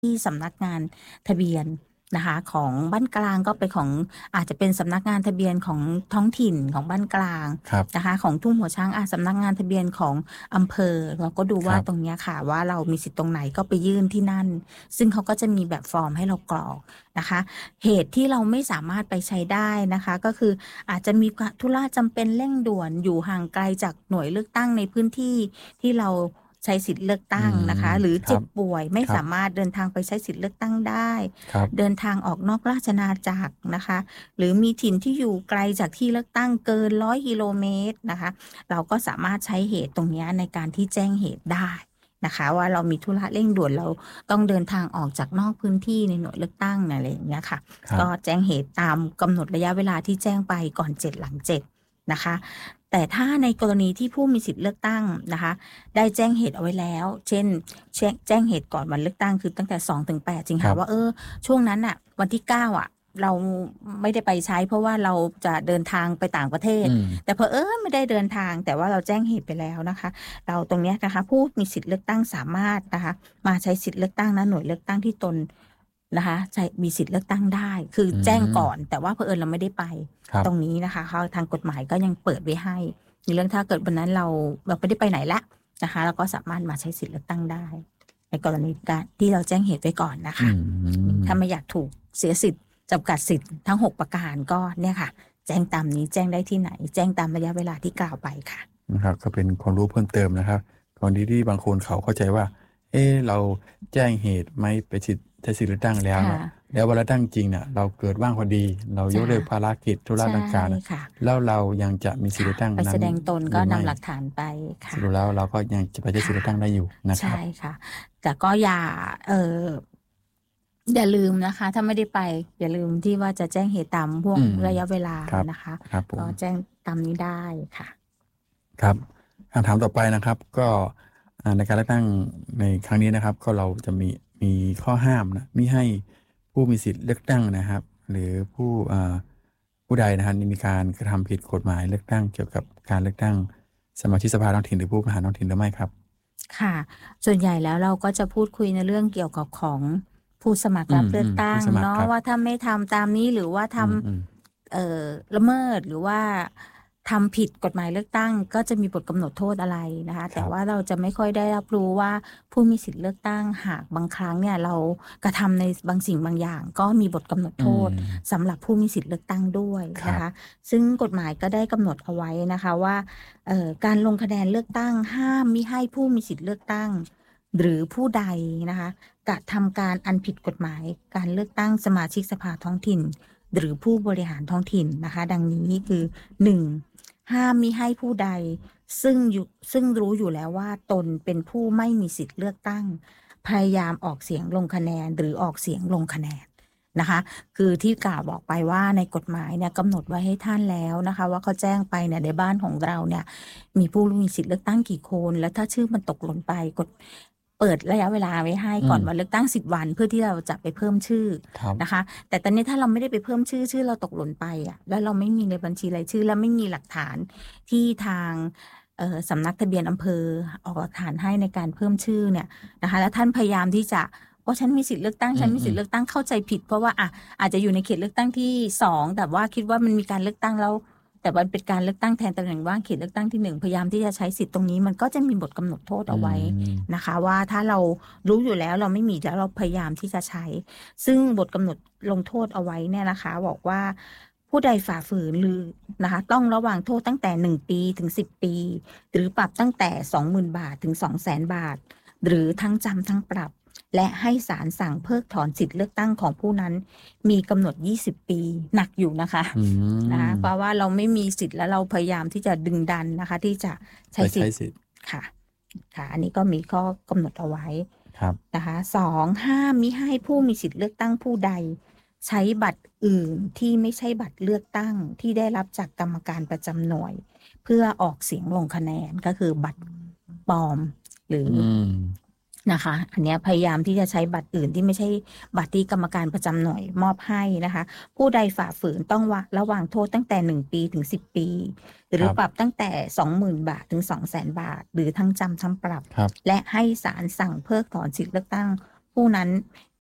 ที่สำนักงานทะเบียนนะคะของบ้านกลางก็เป็นของอาจจะเป็นสำนักงานทะเบียนของท้องถิ่นของบ้านกลางครับนะคะของทุ่งหัวช้างสำนักงานทะเบียนของอำเภอเราก็ดูว่าตรงครับเนี้ยค่ะว่าเรามีสิทธิ์ตรงไหนก็ไปยื่นที่นั่นซึ่งเขาก็จะมีแบบฟอร์มให้เรากรอกนะคะเหตุที่เราไม่สามารถไปใช้ได้นะคะก็คืออาจจะมีธุระจำเป็นเร่งด่วนอยู่ห่างไกลจากหน่วยเลือกตั้งในพื้นที่ที่เราใช้สิทธิ์เลือกอืตั้งมนะคะหรือครับเจ็บป่วยไม่ครับสามารถเดินทางไปใช้สิทธิ์เลือกตั้งได้ครับเดินทางออกนอกราชอาณาจักรนะคะหรือมีถิ่นที่อยู่ไกลจากที่เลือกตั้งเกิน100 กิโลเมตรนะคะเราก็สามารถใช้เหตุตรงนี้ในการที่แจ้งเหตุได้นะคะว่าเรามีธุระเร่งด่วนเราต้องเดินทางออกจากนอกพื้นที่ในหน่วยเลือกตั้งอะไรอย่างเงี้ยค่ะครับก็แจ้งเหตุตามกำหนดระยะเวลาที่แจ้งไปก่อน7หลัง7นะคะแต่ถ้าในกรณีที่ผู้มีสิทธิ์เลือกตั้งนะคะได้แจ้งเหตุเอาไว้แล้วเช่นแจ้งเหตุก่อนวันเลือกตั้งคือตั้งแต่2 ถึง 8สิงครับหาว่าช่วงนั้นอะวันที่9อะเราไม่ได้ไปใช้เพราะว่าเราจะเดินทางไปต่างประเทศอืมแต่ไม่ได้เดินทางแต่ว่าเราแจ้งเหตุไปแล้วนะคะเราตรงเนี้ยนะคะผู้มีสิทธิ์เลือกตั้งสามารถนะคะมาใช้สิทธิ์เลือกตั้งหน่วยเลือกตั้งที่ตนนะคะใช้มีสิทธิ์เลือกตั้งได้คืออืแจ้งมก่อนแต่ว่าเราไม่ได้ไปครับตรงนี้นะคะเขาทางกฎหมายก็ยังเปิดไว้ให้ในเรื่องถ้าเกิดวันนั้นเราไม่ได้ไปไหนละนะคะเราก็สามารถมาใช้สิทธิ์เลือกตั้งได้ในกรณีการที่เราแจ้งเหตุไว้ก่อนนะอืคะมถ้าไม่อยากถูกเสียสิทธิ์จำกัดสิทธิ์ทั้ง6ประการก็เนี่ยค่ะแจ้งตามนี้แจ้งได้ที่ไหนแจ้งตามระยะเวลาที่กล่าวไปค่ะนะครับก็เป็นความรู้เพิ่มเติมนะครับกรณีที่บางคนเขาเข้าใจว่าเราแจ้งเหตุไม่ไปใช้สิทธิเลือกตั้งแล้วค่ะเนาะแล้ววันเลือกตั้งจริงเนี่ยเราเกิดว่างพอดีเรายจ้ากเลิกภารกิจธุระใช่ต่างๆนะค่ะแล้วเรายังจะมีสิทธิค่ะเลือกตั้งไปแสนั้นดงตนหรือไม่ก็นำหลักฐานไปสค่ะรุปแล้วเราก็ยังจะไปใช้สิทธิค่ะเลือกตั้งได้อยู่นะคใช่รับค่ะแต่ก็อย่าลืมนะคะถ้าไม่ได้ไปอย่าลืมที่ว่าจะแจ้งเหตุตามพวกอืมระยะเวลาครับนะคะครับผมก็แจ้งตามนี้ได้ค่ะครับคำถามต่อไปนะครับก็ในการเลือกตั้งในครั้งนี้นะครับก็เราจะมีข้อห้ามนะมิให้ผู้มีสิทธิ์เลือกตั้งนะครับหรือผู้ใดนะครับมีการกระทำผิดกฎหมายเลือกตั้งเกี่ยวกับการเลือกตั้งสมาชิกสภาท้องถิ่นหรือผู้บริหารท้องถิ่นหรือไม่ครับค่ะส่วนใหญ่แล้วเราก็จะพูดคุยในเรื่องเกี่ยวกับของผู้สมัครรับเลือกตั้ผู้งสมัครครับเนาะว่าถ้าไม่ทำตามนี้หรือว่าทอืมำละเมิดหรือว่าทำผิดกฎหมายเลือกตั้งก็จะมีบทกำหนดโทษอะไรนะคะแต่ครับว่าเราจะไม่ค่อยได้รับรู้ว่าผู้มีสิทธิ์เลือกตั้งหากบางครั้งเนี่ยเรากระทำในบางสิ่งบางอย่างก็มีบทกำหนดอืโทษมสำหรับผู้มีสิทธิ์เลือกตั้งด้วยครับนะคะซึ่งกฎหมายก็ได้กำหนดเอาไว้นะคะว่าการลงคะแนนเลือกตั้งห้ามมิให้ผู้มีสิทธิ์เลือกตั้งหรือผู้ใดนะคะกระทำการอันผิดกฎหมายการเลือกตั้งสมาชิกสภาท้องถิ่นหรือผู้บริหารท้องถิ่นนะคะดังนี้คือ1ห้ามมิให้ผู้ใดซึ่งรู้อยู่แล้วว่าตนเป็นผู้ไม่มีสิทธิ์เลือกตั้งพยายามออกเสียงลงคะแนนหรือออกเสียงลงคะแนนนะคะคือที่กล่าวบอกไปว่าในกฎหมายเนี่ยกำหนดไว้ให้ท่านแล้วนะคะว่าเขาแจ้งไปเนี่ยในบ้านของเราเนี่ยมีผู้มีสิทธิ์เลือกตั้งกี่คนแล้วถ้าชื่อมันตกหล่นไปเปิดระยะเวลาไว้ให้ก่อนวันเลือกตั้ง10 วันเพื่อที่เราจะไปเพิ่มชื่อครับนะคะแต่ตอนนี้ถ้าเราไม่ได้ไปเพิ่มชื่อเราตกหล่นไปอ่ะแล้วเราไม่มีในบัญชีรายชื่อแล้วไม่มีหลักฐานที่ทางสำนักทะเบียนอำเภอออกหลักฐานให้ในการเพิ่มชื่อเนี่ยนะคะแล้วท่านพยายามที่จะว่าฉันมีสิทธิ์เลือกตั้งฉันมีสิทธิ์เลือกตั้งเข้าใจผิดเพราะว่าอาจจะอยู่ในเขตเลือกตั้งที่2แต่ว่าคิดว่ามันมีการเลือกตั้งแล้วแต่มันเป็นการเลือกตั้งแทนตำแหน่งว่างเขตเลือกตั้งที่1พยายามที่จะใช้สิทธิ์ตรงนี้มันก็จะมีบทกำหนดโทษอืเอาไว้มนะคะว่าถ้าเรารู้อยู่แล้วเราไม่มีแล้วเราพยายามที่จะใช้ ซึ่งบทกำหนดลงโทษเอาไว้เนี่ยนะคะบอกว่าผู้ใดฝ่าฝืนหรือนะคะต้องระวางโทษตั้งแต่1 ปีถึง10 ปีหรือปรับตั้งแต่20,000 บาทถึง200,000 บาทหรือทั้งจำทั้งปรับและให้ศาลสั่งเพิกถอนสิทธิเลือกตั้งของผู้นั้นมีกำหนด20 ปีหนักอยู่นะคะอืนะคะมเพราะว่าเราไม่มีสิทธิ์แล้วเราพยายามที่จะดึงดันนะคะที่จะใช้ไปสิทธิ์ใช้สิทธิ์ค่ะค่ะอันนี้ก็มีข้อกำหนดเอาไว้ครับนะคะ2ห้ามมิให้ผู้มีสิทธิ์เลือกตั้งผู้ใดใช้บัตรอื่นที่ไม่ใช่บัตรเลือกตั้งที่ได้รับจากกรรมการประจำหน่วยเพื่อออกเสียงลงคะแนนก็คือบัตรปลอมหรืออืมนะคะอันเนี้ยพยายามที่จะใช้บัตรอื่นที่ไม่ใช่บัตรที่กรรมการประจำหน่วยมอบให้นะคะผู้ใดฝ่าฝืนต้องระวางโทษตั้งแต่1 ปีถึง10 ปีหรือปรับตั้งแต่20,000 บาทถึง200,000 บาทหรือทั้งจำทั้งปรับครับและให้ศาลสั่งเพิกถอนสิทธิเลือกตั้งผู้นั้น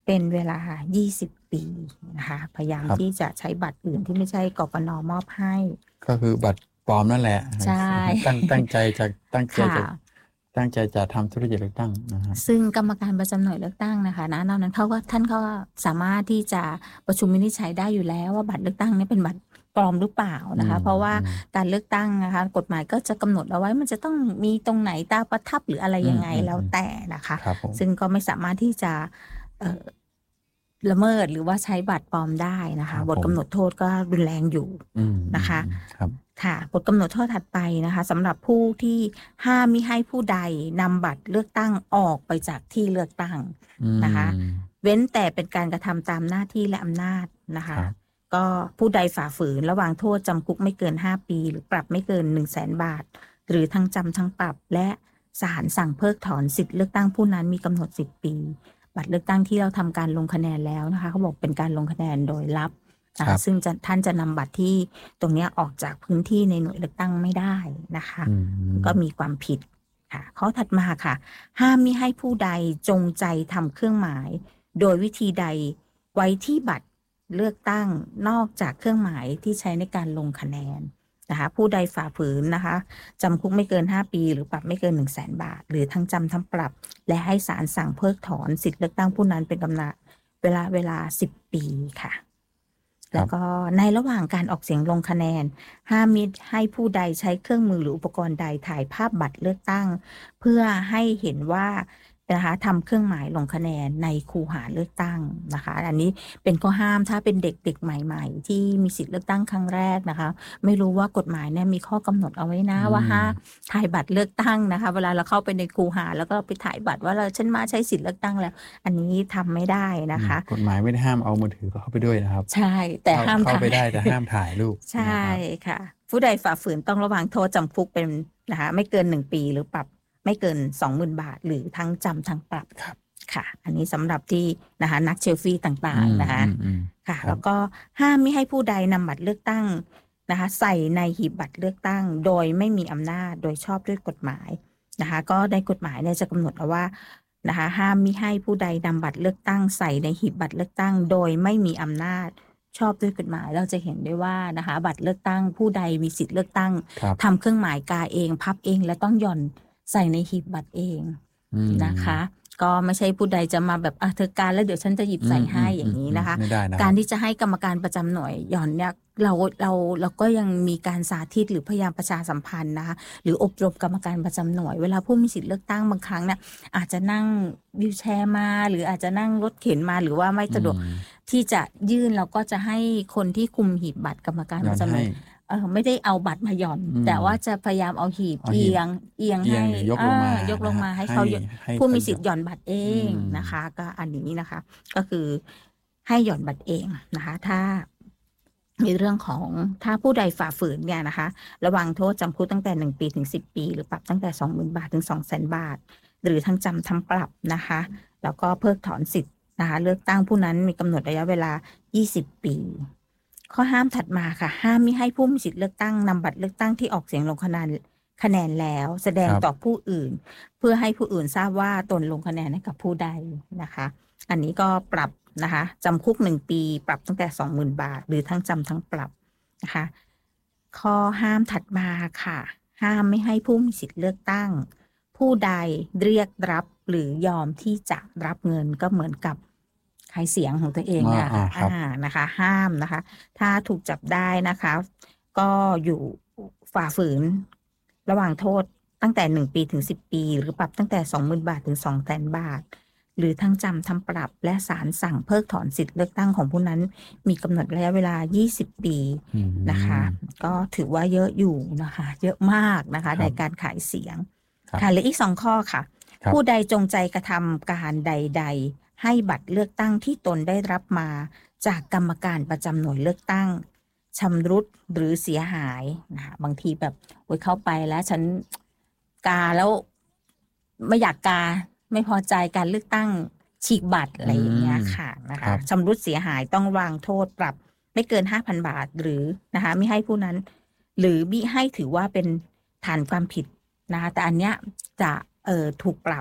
เป็นเวลา20 ปีนะคะพยายามครับที่จะใช้บัตรอื่นที่ไม่ใช่กปนมอบให้ก็คือบัตรปลอมนั่นแหละใช่ตั้งใจจะค่ะตั้งใจจะทำธุรกิจเลือกตั้งนะครับซึ่งกรรมการประจำหน่วยเลือกตั้งนะคะณตอนนั้นท่านก็สามารถที่จะประชุมวินิจฉัยได้อยู่แล้วว่าบัตรเลือกตั้งนี้เป็นบัตรปลอมหรือเปล่านะคะ เพราะว่าการเลือกตั้งนะคะกฎหมายก็จะกำหนดเอาไว้มันจะต้องมีตรงไหนตาประทับหรืออะไรยังไงแล้วแต่นะคะครับผมซึ่งก็ไม่สามารถที่จะละเมิดหรือว่าใช้บัตรปลอมได้นะครัคะบบทผมกำหนดโทษก็รุนแรงอยู่ นะคะครับค่ะบทกำหนดโทษถัดไปนะคะสำหรับผู้ที่ห้ามมิให้ผู้ใดนำบัตรเลือกตั้งออกไปจากที่เลือกตั้งนะคะ เว้นแต่เป็นการกระทำตามหน้าที่และอำนาจนะคะครับก็ผู้ใดฝ่าฝืนระหว่างโทษจำคุกไม่เกิน5 ปีหรือปรับไม่เกิน100,000 บาท หรือทั้งจำทั้งปรับและศาลสั่งเพิกถอนสิทธิ์เลือกตั้งผู้นั้นมีกำหนด10 ปี บัตรเลือกตั้งที่เราทำการลงคะแนนแล้วนะคะเขาบอกเป็นการลงคะแนนโดยลับนะคะซึ่งท่านจะนำบัตรที่ตรงนี้ออกจากพื้นที่ในหน่วยเลือกตั้งไม่ได้นะคะ ก็มีความผิดค่ะข้อถัดมาค่ะ ห้ามมิให้ผู้ใดจงใจทำเครื่องหมาย โดยวิธีใดไว้ที่บัตรเลือกตั้งนอกจากเครื่องหมายที่ใช้ในการลงคะแนนนะคะผู้ใดฝ่าฝืนนะคะจำคุกไม่เกิน5 ปีหรือปรับไม่เกิน100,000 บาท หรือทั้งจำทั้งปรับ และให้ศาลสั่งเพิกถอนสิทธิเลือกตั้งผู้นั้นเป็นกำหนดเวลา10 ปีค่ะ แล้วก็ในระหว่างการออกเสียงลงคะแนน ห้ามมิให้ผู้ใดใช้เครื่องมือหรืออุปกรณ์ใดถ่ายภาพบัตรเลือกตั้ง เพื่อให้เห็นว่านะคะทำเครื่องหมายลงคะแนนในคูหาเลือกตั้งนะคะ อันนี้เป็นข้อห้ามถ้าเป็นเด็กใหม่ๆที่มีสิทธิ์เลือกตั้งครั้งแรกนะคะ ไม่รู้ว่ากฎหมายเนี่ยมีข้อกำหนดเอาไว้นะว่าห้ามถ่ายบัตรเลือกตั้งนะคะ เวลาเราเข้าไปในคูหาแล้วก็ไปถ่ายบัตรว่าฉันมาใช้สิทธิ์เลือกตั้งแล้ว อันนี้ทำไม่ได้นะคะกฎหมายไม่ได้ห้ามเอามือถือเข้าไปด้วยนะครับใช่แต่ห้ามเข้าไปถ่ายได้แต่ห้ามถ่ายรูปใช่ค่ะ ผู้ใดฝ่าฝืนต้องระวังโทษจำคุกเป็นนะคะไม่เกิน1 ปีหรือปรับไม่เกิน 20,000 บาท หรือทั้งจำทั้งปรับครับค่ะ อันนี้สำหรับที่นะคะนักเชลฟี่ต่างๆนะคะ ค่ะครับแล้วก็ห้ามไม่ให้ผู้ใดนำบัตรเลือกตั้งนะคะใส่ในหีบบัตรเลือกตั้ง โดยไม่มีอำนาจโดยชอบด้วยกฎหมายนะคะ ก็ในกฎหมายเนี่ยจะกำหนดเอาว่านะคะห้ามมิให้ผู้ใดนำบัตรเลือกตั้งใส่ในหีบบัตรเลือกตั้ง โดยไม่มีอำนาจชอบด้วยกฎหมายเราจะเห็นได้ว่านะคะบัตรเลือกตั้งผู้ใดมีสิทธิ์เลือกตั้งครับทำเครื่องหมายกาเองพับเองและต้องหย่อนใส่ในหีบบัตรเองนะคะ ก็ไม่ใช่ผู้ใดจะมาแบบเธอกาแล้วเดี๋ยวฉันจะหยิบใส่ให้อย่างนี้นะคะไม่ได้นะการที่จะให้กรรมการประจำหน่วยหย่อนเนี่ยเราก็ยังมีการสาธิตหรือพยายามประชาสัมพันธ์นะคะหรืออบรมกรรมการประจำหน่วยเวลาผู้มีสิทธิ์เลือกตั้งบางครั้งเนี่ยอาจจะนั่งวีลแชร์มาหรืออาจจะนั่งรถเข็นมาหรือว่าไม่สะดวกที่จะยื่นเราก็จะให้คนที่คุมหีบบัตรกรรมการประจำหน่วยไม่ได้เอาบัตรมาหย่อนแต่ว่าจะพยายามเอาหีบเอียงให้ยกลงมาให้เขาผู้มีสิทธิ์หย่อนบัตรเองนะคะก็อันนี้นะคะก็คือให้หย่อนบัตรเองนะคะถ้าในเรื่องของถ้าผู้ใดฝ่าฝืนเนี่ยนะคะระวังโทษจำคุกตั้งแต่1 ปีถึง10 ปีหรือปรับตั้งแต่ 20,000 บาทถึง 200,000 บาทหรือทั้งจำทั้งปรับนะคะแล้วก็เพิกถอนสิทธิ์นะคะเลือกตั้งผู้นั้นมีกำหนดระยะเวลา20 ปีข้อห้ามถัดมาค่ะห้ามมิให้ผู้มีสิทธิ์เลือกตั้งนำบัตรเลือกตั้งที่ออกเสียงลงคะแนนแล้วแสดงต่อผู้อื่นเพื่อให้ผู้อื่นทราบว่าตนลงคะแนนให้กับผู้ใดนะคะอันนี้ก็ปรับนะคะจำคุก1 ปีปรับตั้งแต่ 20,000 บาทหรือทั้งจำทั้งปรับนะคะข้อห้ามถัดมาค่ะห้ามไม่ให้ผู้มีสิทธิ์เลือกตั้งผู้ใดเรียกรับหรือยอมที่จะรับเงินก็เหมือนกับขายเสียงของตัวเองนะคะห้ามนะคะถ้าถูกจับได้นะคะก็อยู่ฝ่าฝืนระหว่างโทษตั้งแต่1 ปีถึง10 ปีหรือปรับตั้งแต่ 20,000 บาทถึง 200,000 บาทหรือทั้งจำทั้งปรับและศาลสั่งเพิกถอนสิทธิ์เลือกตั้งของผู้นั้นมีกำหนดระยะเวลา20 ปีนะคะก็ถือว่าเยอะอยู่นะคะเยอะมากนะคะในการขายเสียงค่ะเหลืออีก2 ข้อค่ะผู้ใดจงใจกระทำการใดๆให้บัตรเลือกตั้งที่ตนได้รับมาจากกรรมการประจำหน่วยเลือกตั้งชำรุดหรือเสียหายนะคะบางทีแบบเข้าไปแล้วฉันกาแล้วไม่อยากกาไม่พอใจการเลือกตั้งฉีกบัตรอะไรอย่างเงี้ยค่ะนะคะชำรุดเสียหายต้องวางโทษปรับไม่เกิน 5,000 บาทหรือนะคะไม่ให้ผู้นั้นหรือมิให้ถือว่าเป็นฐานความผิดนะคะแต่อันเนี้ยจะถูกปรับ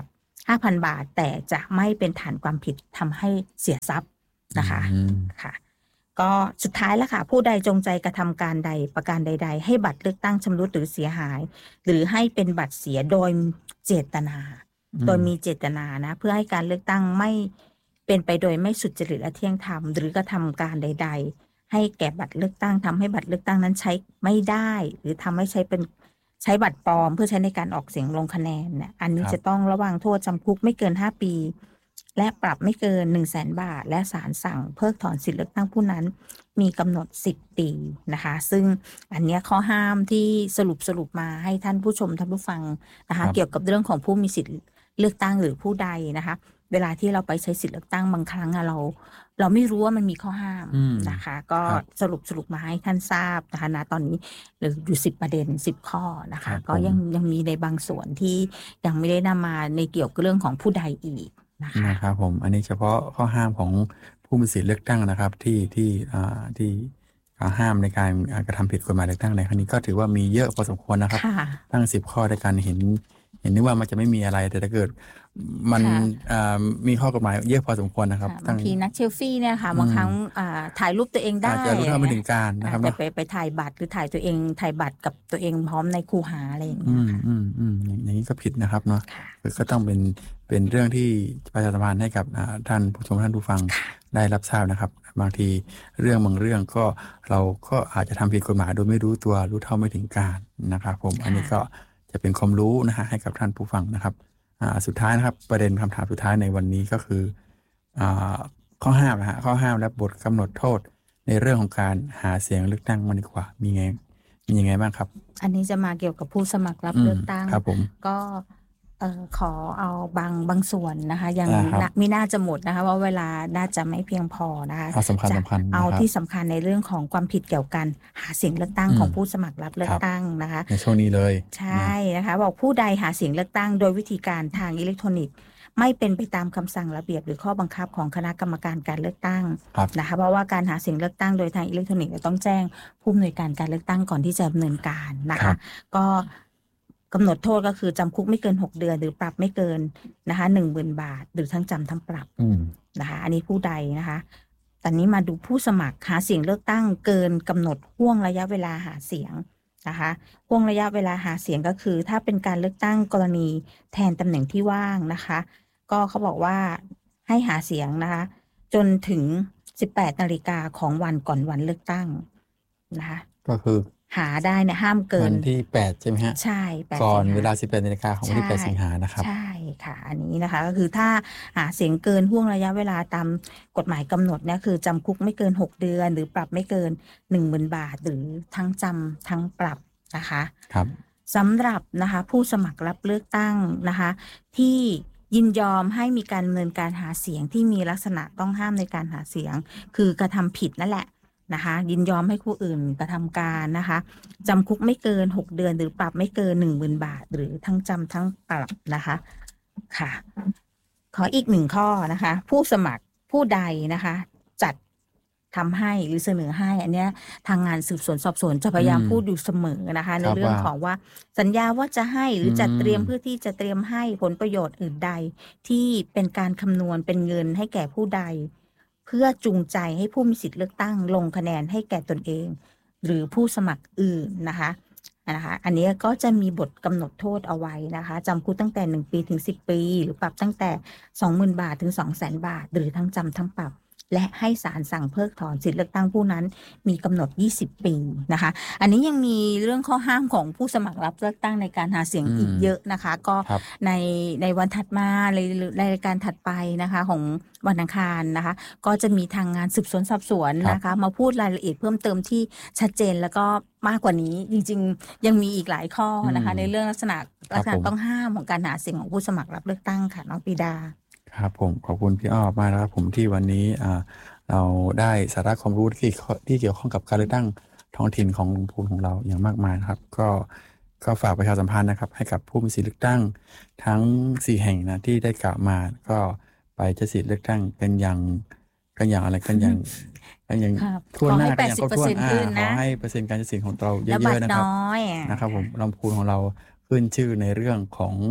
5,000 บาทแต่จะไม่เป็นฐานความผิดทำให้เสียทรัพย์นะคะค่ะก็สุดท้ายแล้วค่ะผู้ใดจงใจกระทำการใดประการใดๆให้บัตรเลือกตั้งชำรุดหรือเสียหายหรือให้เป็นบัตรเสียโดยเจตนาโดยมีเจตนานะเพื่อให้การเลือกตั้งไม่เป็นไปโดยไม่สุจริตและเที่ยงธรรมหรือกระทำการใดๆให้แก่บัตรเลือกตั้งทำให้บัตรเลือกตั้งนั้นใช้ไม่ได้หรือทำให้ใช้บัตรปลอมเพื่อใช้ในการออกเสียงลงคะแนนเนี่ยอันนี้จะต้องระวังโทษจำคุกไม่เกิน5 ปีและปรับไม่เกิน 100,000 บาทและศาลสั่งเพิกถอนสิทธิเลือกตั้งผู้นั้นมีกำหนด10 ปีนะคะซึ่งอันนี้ข้อห้ามที่สรุปมาให้ท่านผู้ชมท่านผู้ฟังนะคะเกี่ยวกับเรื่องของผู้มีสิทธิเลือกตั้งหรือผู้ใดนะคะเวลาที่เราไปใช้สิทธิเลือกตั้งบางครั้งเราไม่รู้ว่ามันมีข้อห้ามนะคะก็สรุปมาให้ท่านทราบนะคะนะตอนนี้เหลืออยู่10 ประเด็น10 ข้อนะคะก็ยังมีในบางส่วนที่ยังไม่ได้นำมาในเกี่ยวกับเรื่องของผู้ใดอีกนะครับผมอันนี้เฉพาะข้อห้ามของผู้มีสิทธิเลือกตั้งนะครับที่ห้ามในการกระทำผิดกฎหมายเลือกตั้งในครั้งนี้ก็ถือว่ามีเยอะพอสมควรนะครับตั้ง10 ข้อในการเห็นนึกว่ามันจะไม่มีอะไรแต่ถ้าเกิดมันมีข้อกฎหมายเยอะพอสมควรนะครับบางทีนักเซลฟี่เนี่ยค่ะบางครั้งถ่ายรูปตัวเองได้จะรู้เท่าไม่ถึงการนะครับไปถ่ายบัตรหรือถ่ายตัวเองถ่ายบัตรกับตัวเองพร้อมในคูหาอะไรอย่างเงี้ยอย่างนี้ก็ผิดนะครับเนาะก็ต้องเป็นเรื่องที่ประชาสัมพันธ์ให้กับท่านผู้ชมท่านผู้ฟังได้รับทราบนะครับบางทีบางเรื่องก็เราก็อาจจะทำผิดกฎหมายโดยไม่รู้ตัวรู้เท่าไม่ถึงการนะครับผมอันนี้ก็จะเป็นความรู้นะฮะให้กับท่านผู้ฟังนะครับสุดท้ายนะครับประเด็นคำถามสุดท้ายในวันนี้ก็คือข้อห้ามนะฮะข้อห้ามและบทกำหนดโทษในเรื่องของการหาเสียงเลือกตั้งมันดีกว่ามียังไงบ้างครับอันนี้จะมาเกี่ยวกับผู้สมัครรับเลือกตั้งครับผมก็ขอเอาบางส่วนนะคะยังไม่น่าจะหมดนะคะว่าเวลาน่าจะไม่เพียงพอนะคะสำคัญเอาที่สำคัญในเรื่องของความผิดเกี่ยวกันหาเสียงเลือกตั้งของผู้สมัครรับเลือกตั้งนะคะในช่วงนี้เลยใช่นะคะบอกผู้ใดหาเสียงเลือกตั้งโดยวิธีการทางอิเล็กทรอนิกส์ไม่เป็นไปตามคำสั่งระเบียบหรือข้อบังคับของคณะกรรมการการเลือกตั้งนะคะเพราะว่าการหาเสียงเลือกตั้งโดยทางอิเล็กทรอนิกส์ต้องแจ้งผู้อำนวยการการเลือกตั้งก่อนที่จะดำเนินการนะคะก็กำหนดโทษก็คือจำคุกไม่เกิน6 เดือนหรือปรับไม่เกินนะคะ10,000 บาทหรือทั้งจำทั้งปรับนะคะอันนี้ผู้ใดนะคะตอนนี้มาดูผู้สมัครหาเสียงเลือกตั้งเกินกำหนดห่วงระยะเวลาหาเสียงนะคะห่วงระยะเวลาหาเสียงก็คือถ้าเป็นการเลือกตั้งกรณีแทนตำแหน่งที่ว่างนะคะก็เขาบอกว่าให้หาเสียงนะคะจนถึง18 นาฬิกาของวันก่อนวันเลือกตั้งนะคะก็คือหาได้เนี่ยห้ามเกินวันที่8ใช่ไหมฮะใช่ก่อนเวลา18 นาฬิกาของวันที่8 สิงหานะครับใช่ค่ะอันนี้นะคะก็คือถ้าหาเสียงเกินห่วงระยะเวลาตามกฎหมายกำหนดเนี่ยคือจำคุกไม่เกิน6 เดือนหรือปรับไม่เกิน10,000 บาทหรือทั้งจำทั้งปรับนะคะครับสำหรับนะคะผู้สมัครรับเลือกตั้งนะคะที่ยินยอมให้มีการดำเนินการหาเสียงที่มีลักษณะต้องห้ามในการหาเสียงคือกระทำผิดนั่นแหละนะคะยินยอมให้ผู้อื่นกระทำการนะคะจำคุกไม่เกิน6 เดือนหรือปรับไม่เกิน10,000 บาทหรือทั้งจำทั้งปรับนะคะค่ะขออีก1 ข้อนะคะผู้สมัครผู้ใดนะคะจัดทำให้หรือเสนอให้อันเนี้ยทางงานสืบสวนสอบสวนจะพยายามพูดอยู่เสมอนะคะในเรื่องของว่าสัญญาว่าจะให้หรือจัดเตรียมเพื่อที่จะเตรียมให้ผลประโยชน์อื่นใดที่เป็นการคำนวณเป็นเงินให้แก่ผู้ใดเพื่อจูงใจให้ผู้มีสิทธิเลือกตั้งลงคะแนนให้แก่ตนเองหรือผู้สมัครอื่นนะคะอันนี้ก็จะมีบทกำหนดโทษเอาไว้นะคะจำคุกตั้งแต่1 ปีถึง10 ปีหรือปรับตั้งแต่ 20,000 บาทถึง 200,000 บาทหรือทั้งจำทั้งปรับและให้ศาลสั่งเพิกถอนสิทธิเลือกตั้งผู้นั้นมีกำหนด20 ปีนะคะอันนี้ยังมีเรื่องข้อห้ามของผู้สมัครรับเลือกตั้งในการหาเสียงอีกเยอะนะคะก็ในวันถัดมาในรายการถัดไปนะคะของวันอังคารนะคะก็จะมีทางงานสืบสวนสอบสวนนะคะมาพูดรายละเอียดเพิ่มเติมที่ชัดเจนแล้วก็มากกว่านี้จริงๆยังมีอีกหลายข้อนะคะในเรื่องลักษณะต้องห้ามของการหาเสียงของผู้สมัครรับเลือกตั้งค่ะน้องปีดาครับผมขอบคุณพี่อ้อมากนะครับผมที่วันนี้เราได้สาระความรู้ที่เกี่ยวข้องกับการเลือกตั้งท้องถิ่นของลุงพูนของเราอย่างมากมายนะครับก็ฝากประชาสัมพันธ์นะครับให้กับผู้มีสิทธิเลือกตั้งทั้ง4 แห่งนะที่ได้กล่าวมาก็ไปใช้สิทธิเลือกตั้งกันอย่างอะไรกันอย่างทั่วหน้ากันอย่างครบถ้วนขอให้เปอร์เซ็นต์การใช้สิทธิ์ของเราเยอะๆนะครับผมลำพูนของเราขึ้นชื่อในเรื่องของ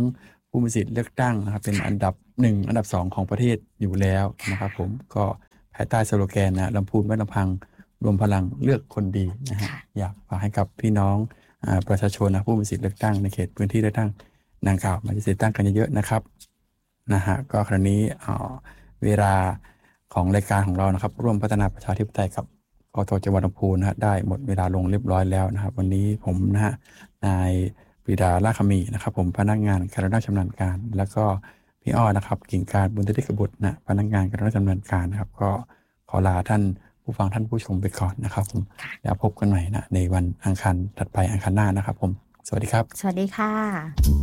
ผู้มีสิทธิ์เลือกตั้งนะครับเป็นอันดับ1อันดับ2ของประเทศอยู่แล้วนะครับผมก็ภายใต้สโลแกนนะลำพูนไม่ลำพังรวมพลังเลือกคนดีนะฮะอยากฝากให้กับพี่น้องประชาชนนะผู้มีสิทธิ์เลือกตั้งในเขตพื้นที่เลือกตั้งดังกล่าวมาใช้สิทธิ์ตั้งกันเยอะๆนะครับนะฮะก็คราวนี้เวลาของรายการของเรานะครับร่วมพัฒนาประชาธิปไตยกับกทจังหวัดลำพูนนะฮะได้หมดเวลาลงเรียบร้อยแล้วนะครับวันนี้ผมนะฮะนายปรีดาล่าคมีนะครับผมพนักงานการชำนาญการแล้วก็พี่อ้อนะครับกิ่งการบุญทติกบุตรนะพนักงานการชำนาญการนะครับก็ขอลาท่านผู้ฟังท่านผู้ชมไปก่อนนะครับผมแล้วพบกันใหม่นะในวันอังคารถัดไปอังคารหน้านะครับผมสวัสดีครับสวัสดีค่ะ